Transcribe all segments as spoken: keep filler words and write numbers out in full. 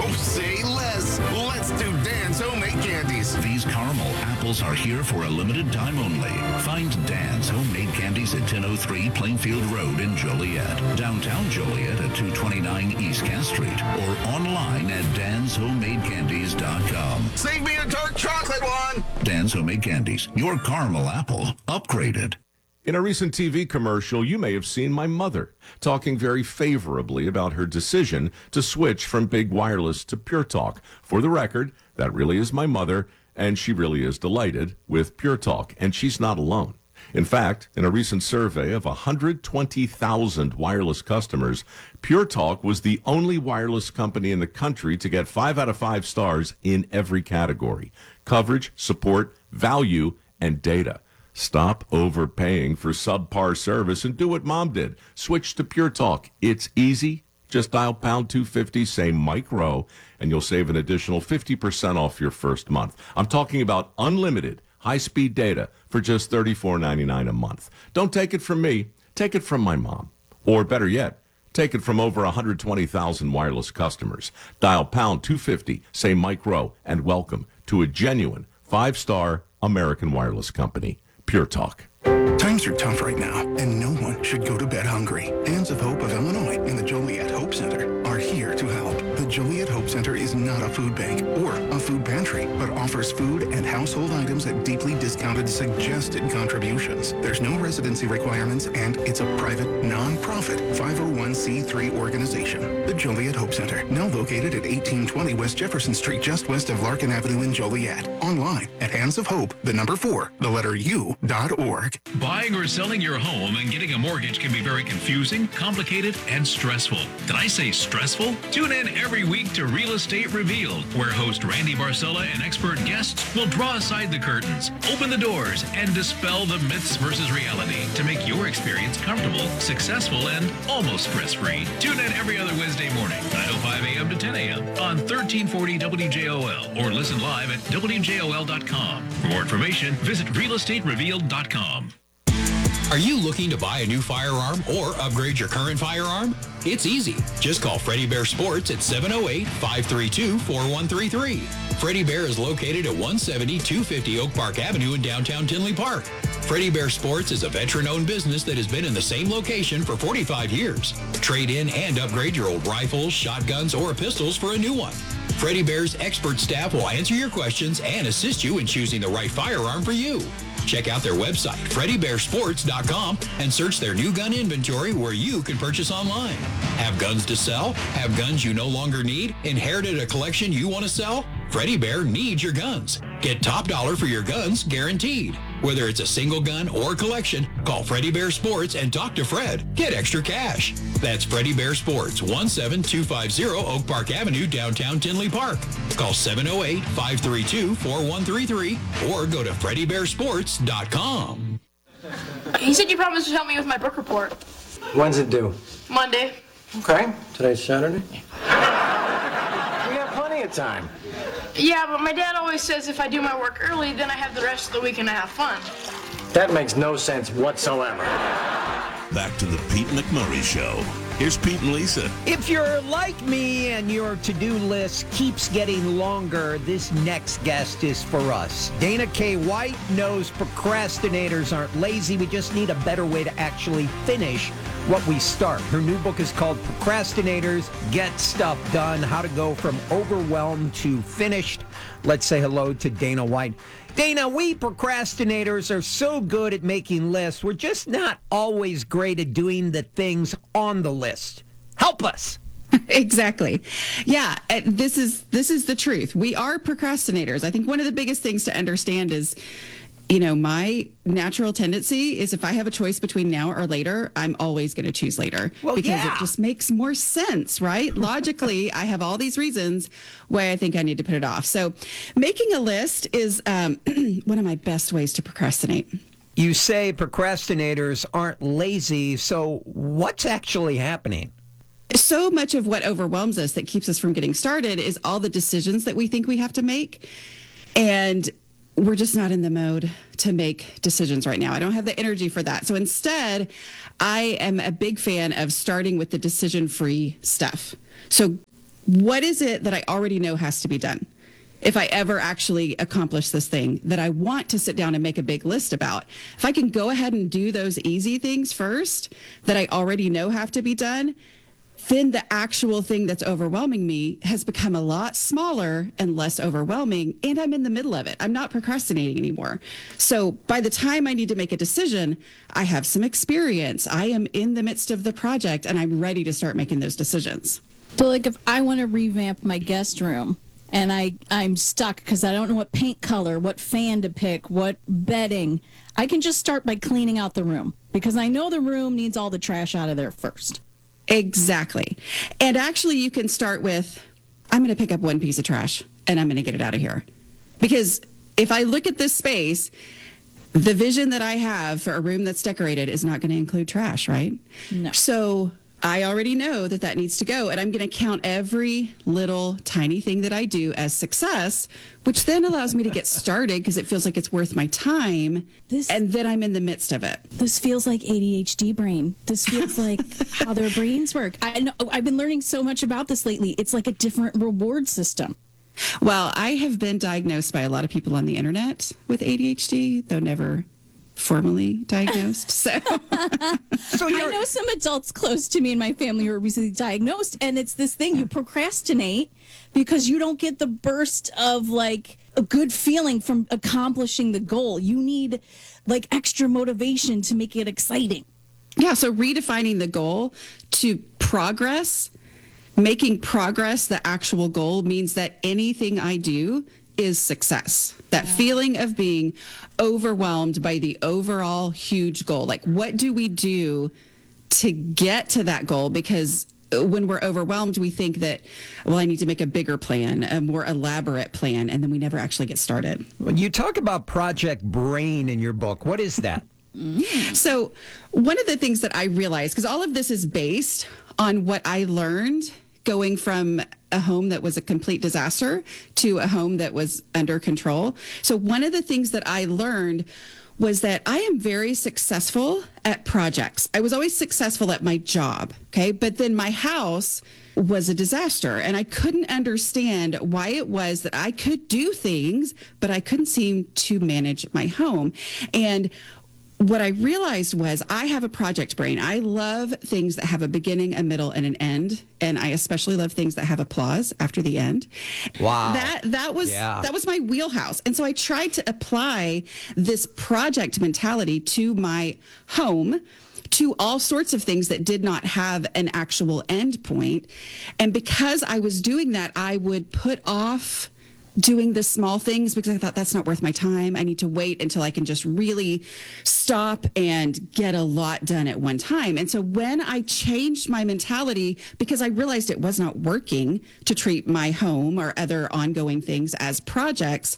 Oh, say less. Let's do Dan's Homemade Candies. These caramel apples are here for a limited time only. Find Dan's Homemade Candies at ten oh three Plainfield Road in Joliet, downtown Joliet at two twenty-nine East Cass Street, or online at dans homemade candies dot com. Save me a dark chocolate one. Dan's Homemade Candies, your caramel apple upgraded. In a recent T V commercial, you may have seen my mother talking very favorably about her decision to switch from Big Wireless to Pure Talk. For the record, that really is my mother, and she really is delighted with Pure Talk, and she's not alone. In fact, in a recent survey of one hundred twenty thousand wireless customers, Pure Talk was the only wireless company in the country to get five out of five stars in every category: coverage, support, value, and data. Stop overpaying for subpar service and do what Mom did. Switch to Pure Talk. It's easy. Just dial pound two fifty, say Mike Rowe, and you'll save an additional fifty percent off your first month. I'm talking about unlimited high-speed data for just thirty-four ninety-nine a month. Don't take it from me. Take it from my mom. Or better yet, take it from over one hundred twenty thousand wireless customers. Dial pound two fifty, say Mike Rowe, and welcome to a genuine five-star American wireless company. Pure Talk. Times are tough right now, and no one should go to bed hungry. Hands of Hope of Illinois and the Joliet Hope Center are here to help. The Joliet Hope Center is not a food bank or a food pantry, but offers food and household items at deeply discounted suggested contributions. There's no residency requirements, and it's a private, non-profit five oh one c three organization. The Joliet Hope Center, now located at eighteen twenty West Jefferson Street, just west of Larkin Avenue in Joliet. Online at hands of hope, the number four, the letter U, dot org. Buying or selling your home and getting a mortgage can be very confusing, complicated, and stressful. Did I say stressful? Tune in every week to Real Estate Revealed, where host Randy Barcella and expert guests will draw aside the curtains, open the doors, and dispel the myths versus reality to make your experience comfortable, successful, and almost stress-free. Tune in every other Wednesday morning, nine oh five a.m. to ten a.m. on thirteen forty W J O L, or listen live at W J O L dot com. For more information, visit real estate revealed dot com. Are you looking to buy a new firearm or upgrade your current firearm? It's easy. Just call Freddie Bear Sports at seven oh eight, five three two, four one three three. Freddie Bear is located at one seventy, two fifty Oak Park Avenue in downtown Tinley Park. Freddie Bear Sports is a veteran-owned business that has been in the same location for forty-five years. Trade in and upgrade your old rifles, shotguns, or pistols for a new one. Freddie Bear's expert staff will answer your questions and assist you in choosing the right firearm for you. Check out their website, freddie bear sports dot com, and search their new gun inventory where you can purchase online. Have guns to sell? Have guns you no longer need? Inherited a collection you want to sell? Freddie Bear needs your guns. Get top dollar for your guns guaranteed. Whether it's a single gun or collection, call Freddie Bear Sports and talk to Fred. Get extra cash. That's Freddie Bear Sports, one seven two five zero Oak Park Avenue, downtown Tinley Park. Call seven oh eight, five three two, four one three three or go to freddie bear sports dot com. He said you promised to help me with my book report. When's it due? Monday. Okay. Today's Saturday. We got plenty of time. Yeah, but my dad always says if I do my work early, then I have the rest of the weekend to have fun. That makes no sense whatsoever. Back to the Pete McMurray Show. Here's Pete and Lisa. If you're like me and your to-do list keeps getting longer, this next guest is for us. Dana K. White knows procrastinators aren't lazy. We just need a better way to actually finish what we start. Her new book is called Procrastinators Get Stuff Done, How to Go from Overwhelmed to Finished. Let's say hello to Dana White. Dana, we procrastinators are so good at making lists. We're just not always great at doing the things on the list. Help us. Exactly. Yeah, this is this is the truth. We are procrastinators. I think one of the biggest things to understand is, you know, my natural tendency is if I have a choice between now or later, I'm always going to choose later well, because yeah. it just makes more sense, right? Logically, I have all these reasons why I think I need to put it off. So making a list is um, one of my best ways to procrastinate. You say procrastinators aren't lazy, so what's actually happening? So much of what overwhelms us that keeps us from getting started is all the decisions that we think we have to make. And we're just not in the mode to make decisions right now. I don't have the energy for that. So instead, I am a big fan of starting with the decision-free stuff. So what is it that I already know has to be done? If I ever actually accomplish this thing that I want to sit down and make a big list about, if I can go ahead and do those easy things first that I already know have to be done, then the actual thing that's overwhelming me has become a lot smaller and less overwhelming, and I'm in the middle of it. I'm not procrastinating anymore. So by the time I need to make a decision, I have some experience. I am in the midst of the project, and I'm ready to start making those decisions. So, like, if I want to revamp my guest room, and I, I'm stuck because I don't know what paint color, what fan to pick, what bedding, I can just start by cleaning out the room because I know the room needs all the trash out of there first. Exactly. And actually, you can start with, I'm going to pick up one piece of trash and I'm going to get it out of here. Because if I look at this space, the vision that I have for a room that's decorated is not going to include trash, right? No. So I already know that that needs to go, and I'm going to count every little tiny thing that I do as success, which then allows me to get started because it feels like it's worth my time, This- and then I'm in the midst of it. This feels like A D H D brain. This feels like how their brains work. I know, I've been learning so much about this lately. It's like a different reward system. Well, I have been diagnosed by a lot of people on the internet with A D H D, though never formally diagnosed. So, so I know some adults close to me in my family who are recently diagnosed, and it's this thing you procrastinate because you don't get the burst of like a good feeling from accomplishing the goal. You need like extra motivation to make it exciting. Yeah, so redefining the goal to progress, making progress the actual goal means that anything I do is success. That feeling of being overwhelmed by the overall huge goal. Like, what do we do to get to that goal? Because when we're overwhelmed, we think that, well, I need to make a bigger plan, a more elaborate plan, and then we never actually get started. When you talk about Project Brain in your book, what is that? So one of the things that I realized, because all of this is based on what I learned going from a home that was a complete disaster to a home that was under control. So one of the things that I learned was that I am very successful at projects. I was always successful at my job, okay? But then my house was a disaster, and I couldn't understand why it was that I could do things, but I couldn't seem to manage my home. And what I realized was I have a project brain. I love things that have a beginning, a middle, and an end. And I especially love things that have applause after the end. Wow. That that was Yeah. that was my wheelhouse. And so I tried to apply this project mentality to my home, to all sorts of things that did not have an actual end point. And because I was doing that, I would put off doing the small things because I thought that's not worth my time. I need to wait until I can just really stop and get a lot done at one time. And so when I changed my mentality, because I realized it was not working to treat my home or other ongoing things as projects,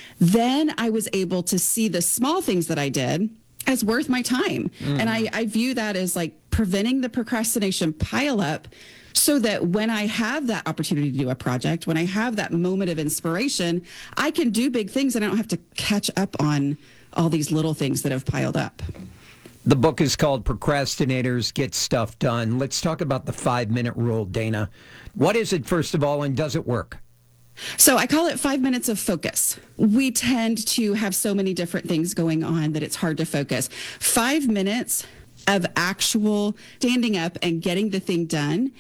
then I was able to see the small things that I did as worth my time. Mm. And I, I view that as like preventing the procrastination pile up, so that when I have that opportunity to do a project, when I have that moment of inspiration, I can do big things and I don't have to catch up on all these little things that have piled up. The book is called Procrastinators Get Stuff Done. Let's talk about the five-minute rule, Dana. What is it, first of all, and does it work? So I call it five minutes of focus. We tend to have so many different things going on that it's hard to focus. Five minutes of actual standing up and getting the thing done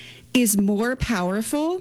is more powerful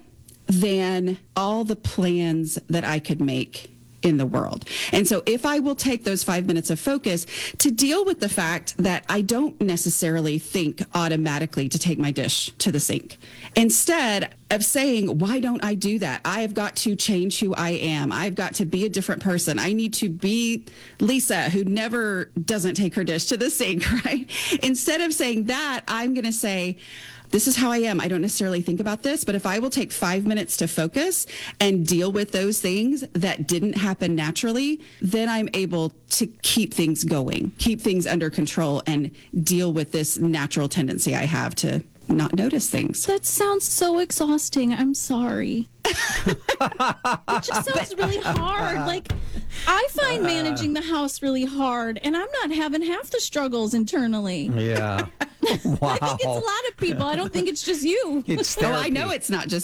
than all the plans that I could make in the world. And so if I will take those five minutes of focus to deal with the fact that I don't necessarily think automatically to take my dish to the sink, instead of saying, why don't I do that? I've got to change who I am. I've got to be a different person. I need to be Lisa, who never doesn't take her dish to the sink, right? Instead of saying that, I'm going to say, this is how I am. I don't necessarily think about this, but if I will take five minutes to focus and deal with those things that didn't happen naturally, then I'm able to keep things going, keep things under control, and deal with this natural tendency I have to not notice things. That sounds so exhausting. I'm sorry. It just sounds really hard. Like, I find managing the house really hard, and I'm not having half the struggles internally. Yeah. Wow. I think it's a lot of people. I don't think it's just you. It's Oh, I know it's not just